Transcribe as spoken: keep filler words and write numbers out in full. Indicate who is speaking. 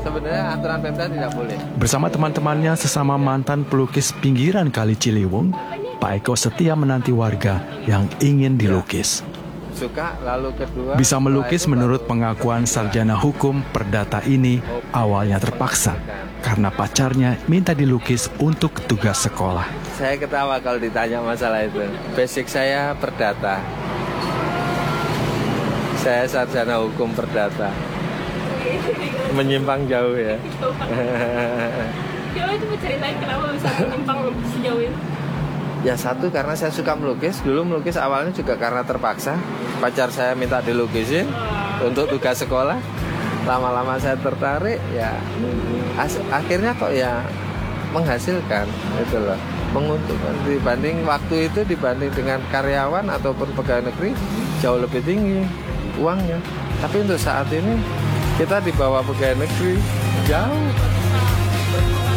Speaker 1: sebenarnya aturan Pemda tidak boleh.
Speaker 2: Bersama teman-temannya sesama mantan pelukis pinggiran Kali Ciliwung, Pak Eko setia menanti warga yang ingin dilukis.
Speaker 1: Suka, lalu kedua...
Speaker 2: Bisa melukis menurut pengakuan sarjana hukum perdata ini awalnya terpaksa karena pacarnya minta dilukis untuk tugas sekolah.
Speaker 1: Saya ketawa kalau ditanya masalah itu. Basic saya perdata. Saya sarjana hukum perdata. Menyimpang jauh ya.
Speaker 3: Coba itu ceritain kenapa bisa menyimpang sejauh itu.
Speaker 1: Ya satu karena saya suka melukis. Dulu melukis awalnya juga karena terpaksa. Pacar saya minta dilukisin untuk tugas sekolah. Lama-lama saya tertarik, ya akhirnya kok ya menghasilkan, itu loh, menguntungkan dibanding waktu itu dibanding dengan karyawan ataupun pegawai negeri jauh lebih tinggi uangnya. Tapi untuk saat ini kita di bawah pegawai negeri jauh.